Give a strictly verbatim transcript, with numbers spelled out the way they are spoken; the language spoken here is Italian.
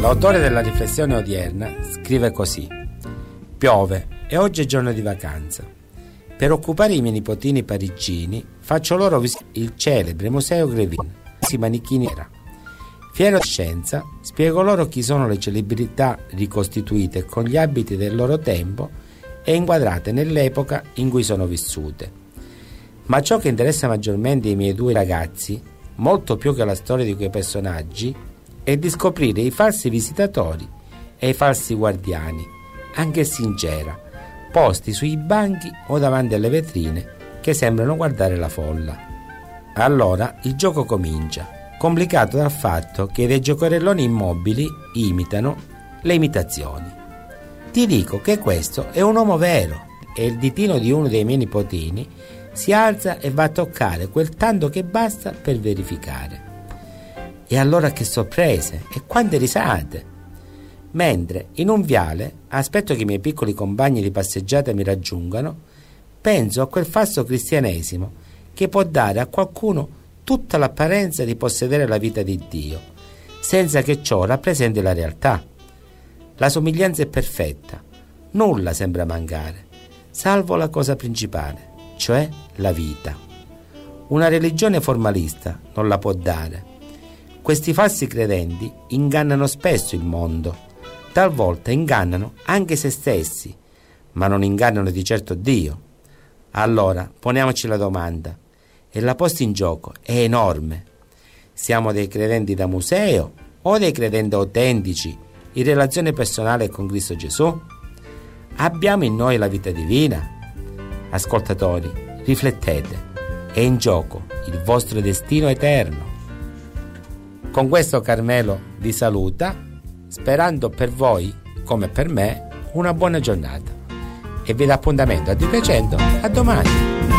L'autore della riflessione odierna scrive così: piove e oggi è giorno di vacanza. Per occupare i miei nipotini parigini faccio loro visitare il celebre Museo Grévin, si manichini era. Fiero di scienza, spiego loro chi sono le celebrità ricostituite con gli abiti del loro tempo e inquadrate nell'epoca in cui sono vissute. Ma ciò che interessa maggiormente i miei due ragazzi, molto più che la storia di quei personaggi, è di scoprire i falsi visitatori e i falsi guardiani, anche sincera, posti sui banchi o davanti alle vetrine che sembrano guardare la folla. Allora il gioco comincia, complicato dal fatto che dei giocherelloni immobili imitano le imitazioni. Ti dico che questo è un uomo vero e il ditino di uno dei miei nipotini si alza e va a toccare quel tanto che basta per verificare. E allora che sorprese e quante risate! Mentre in un viale aspetto che i miei piccoli compagni di passeggiata mi raggiungano, penso a quel falso cristianesimo che può dare a qualcuno tutta l'apparenza di possedere la vita di Dio, senza che ciò rappresenti la realtà. La somiglianza è perfetta, nulla sembra mancare, salvo la cosa principale, cioè la vita. Una religione formalista non la può dare. Questi falsi credenti ingannano spesso il mondo, talvolta ingannano anche se stessi, ma non ingannano di certo Dio. Allora poniamoci la domanda, e la posta in gioco è enorme. Siamo dei credenti da museo o dei credenti autentici in relazione personale con Cristo Gesù? Abbiamo in noi la vita divina? Ascoltatori, riflettete, è in gioco il vostro destino eterno. Con questo Carmelo vi saluta, sperando per voi, come per me, una buona giornata, e vi dà appuntamento a Dio piacendo a domani.